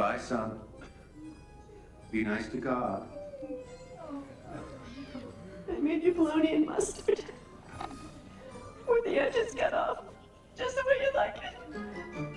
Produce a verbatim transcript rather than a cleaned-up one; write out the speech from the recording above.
Goodbye, son. Be nice to God. I made you bologna and mustard. Where the edges cut off. Just the way you like it.